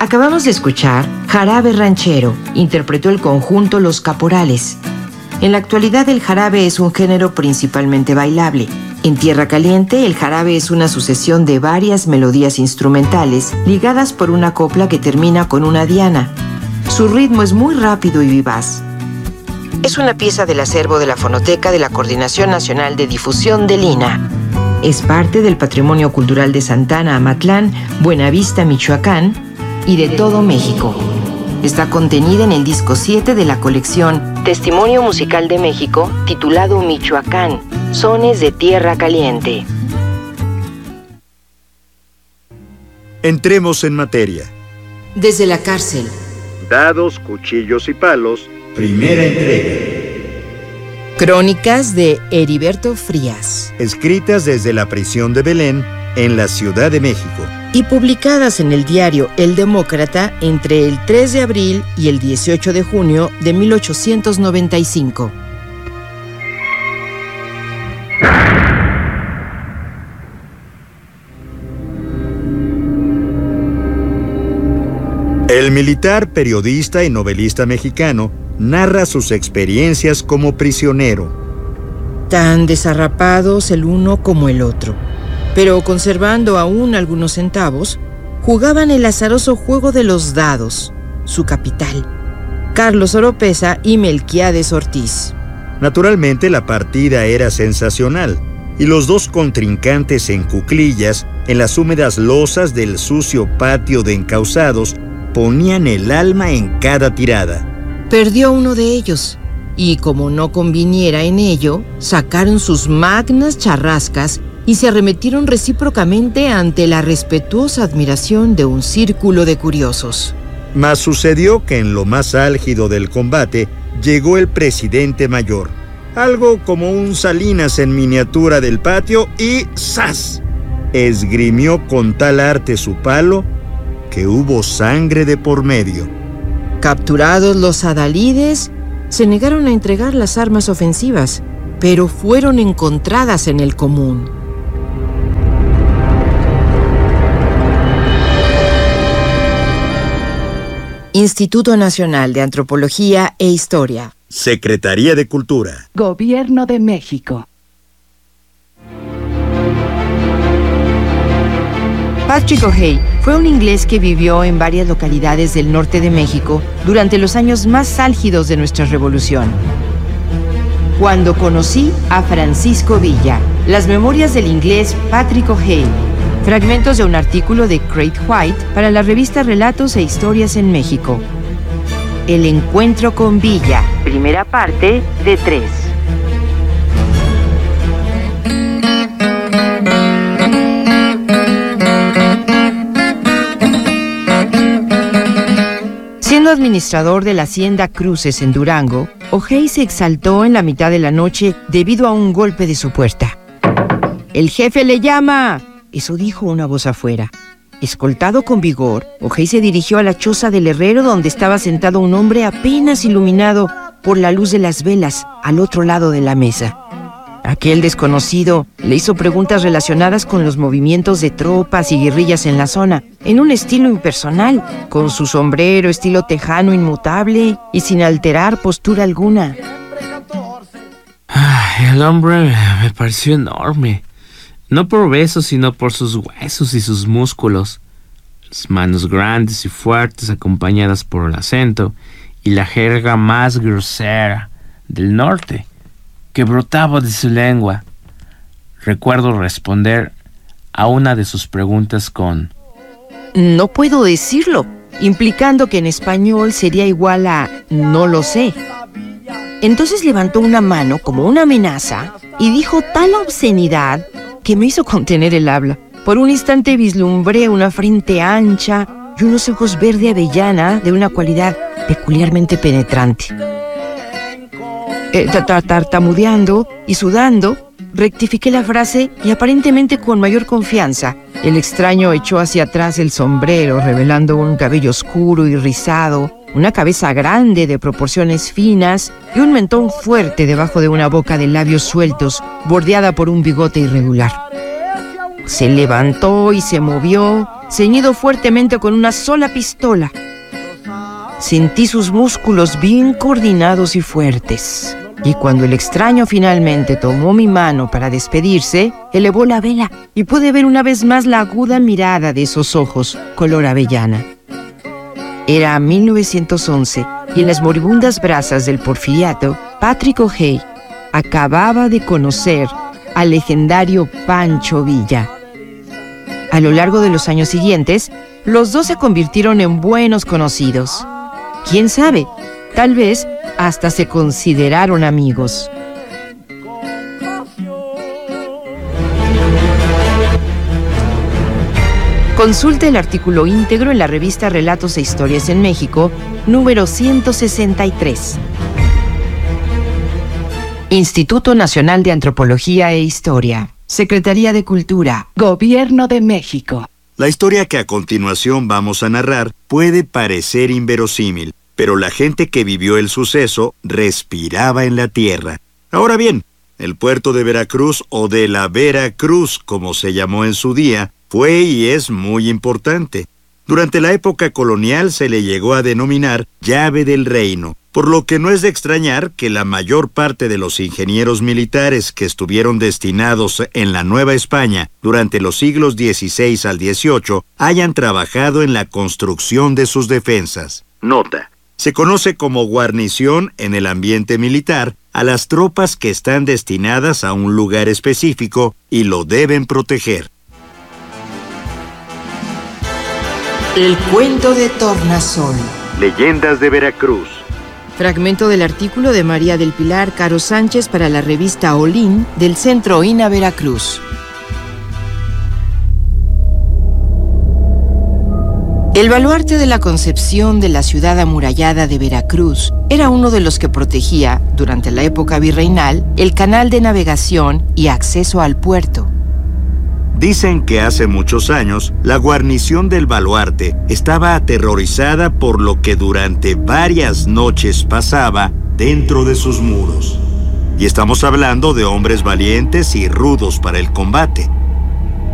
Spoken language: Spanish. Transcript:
Acabamos de escuchar Jarabe Ranchero, interpretó el conjunto Los Caporales. En la actualidad el jarabe es un género principalmente bailable. En Tierra Caliente, el jarabe es una sucesión de varias melodías instrumentales ligadas por una copla que termina con una diana. Su ritmo es muy rápido y vivaz. Es una pieza del acervo de la Fonoteca de la Coordinación Nacional de Difusión del INAH. Es parte del patrimonio cultural de Santana Amatlán, Buenavista, Michoacán y de todo México. Está contenida en el disco 7 de la colección Testimonio Musical de México, titulado Michoacán, Sones de Tierra Caliente. Entremos en materia. Desde la cárcel. Dados, cuchillos y palos. Primera entrega. Crónicas de Heriberto Frías. Escritas desde la prisión de Belén, en la Ciudad de México. Y publicadas en el diario El Demócrata entre el 3 de abril y el 18 de junio de 1895. El militar, periodista y novelista mexicano narra sus experiencias como prisionero. Tan desarrapados el uno como el otro, pero conservando aún algunos centavos, jugaban el azaroso juego de los dados, su capital, Carlos Oropesa y Melquiades Ortiz. Naturalmente la partida era sensacional, y los dos contrincantes en cuclillas, en las húmedas losas del sucio patio de encausados, ponían el alma en cada tirada. Perdió uno de ellos, y como no conviniera en ello, sacaron sus magnas charrascas y se arremetieron recíprocamente ante la respetuosa admiración de un círculo de curiosos. Mas sucedió que en lo más álgido del combate llegó el presidente mayor, algo como un Salinas en miniatura del patio, y ¡zas!, esgrimió con tal arte su palo que hubo sangre de por medio. Capturados los adalides, se negaron a entregar las armas ofensivas, pero fueron encontradas en el común. Instituto Nacional de Antropología e Historia. Secretaría de Cultura. Gobierno de México. Patrick O'Hare fue un inglés que vivió en varias localidades del norte de México durante los años más álgidos de nuestra revolución. Cuando conocí a Francisco Villa, las memorias del inglés Patrick O'Hare, fragmentos de un artículo de Craig White para la revista Relatos e Historias en México. El encuentro con Villa, primera parte de 3. Siendo administrador de la Hacienda Cruces en Durango, O'Hare se exaltó en la mitad de la noche debido a un golpe de su puerta. ¡El jefe le llama!, eso dijo una voz afuera. Escoltado con vigor, O'Hare se dirigió a la choza del herrero, donde estaba sentado un hombre apenas iluminado por la luz de las velas al otro lado de la mesa. Aquel desconocido le hizo preguntas relacionadas con los movimientos de tropas y guerrillas en la zona, en un estilo impersonal, con su sombrero estilo tejano inmutable y sin alterar postura alguna. El hombre me pareció enorme, no por obeso, sino por sus huesos y sus músculos, las manos grandes y fuertes acompañadas por el acento y la jerga más grosera del norte que brotaba de su lengua. Recuerdo responder a una de sus preguntas con «No puedo decirlo», implicando que en español sería igual a «no lo sé». Entonces levantó una mano como una amenaza y dijo tal obscenidad que me hizo contener el habla. Por un instante vislumbré una frente ancha y unos ojos verde avellana de una cualidad peculiarmente penetrante. Tartamudeando y sudando, rectifiqué la frase y aparentemente con mayor confianza. El extraño echó hacia atrás el sombrero, revelando un cabello oscuro y rizado, una cabeza grande de proporciones finas y un mentón fuerte debajo de una boca de labios sueltos, bordeada por un bigote irregular. Se levantó y se movió, ceñido fuertemente con una sola pistola. Sentí sus músculos bien coordinados y fuertes. Y cuando el extraño finalmente tomó mi mano para despedirse, elevó la vela y pude ver una vez más la aguda mirada de esos ojos color avellana. Era 1911 y en las moribundas brasas del Porfiriato, Patrick O'Hare acababa de conocer al legendario Pancho Villa. A lo largo de los años siguientes, los dos se convirtieron en buenos conocidos. ¿Quién sabe? Tal vez hasta se consideraron amigos. Consulte el artículo íntegro en la revista Relatos e Historias en México, número 163. Instituto Nacional de Antropología e Historia. Secretaría de Cultura. Gobierno de México. La historia que a continuación vamos a narrar puede parecer inverosímil, pero la gente que vivió el suceso respiraba en la tierra. Ahora bien, el puerto de Veracruz, o de la Veracruz, como se llamó en su día, fue y es muy importante. Durante la época colonial se le llegó a denominar llave del reino, por lo que no es de extrañar que la mayor parte de los ingenieros militares que estuvieron destinados en la Nueva España durante los siglos XVI al XVIII hayan trabajado en la construcción de sus defensas. Nota: se conoce como guarnición en el ambiente militar a las tropas que están destinadas a un lugar específico y lo deben proteger. El cuento de Tornasol. Leyendas de Veracruz. Fragmento del artículo de María del Pilar Caro Sánchez para la revista Olín del Centro INA Veracruz. El baluarte de la concepción de la ciudad amurallada de Veracruz era uno de los que protegía, durante la época virreinal, el canal de navegación y acceso al puerto. Dicen que hace muchos años, la guarnición del baluarte estaba aterrorizada por lo que durante varias noches pasaba dentro de sus muros. Y estamos hablando de hombres valientes y rudos para el combate.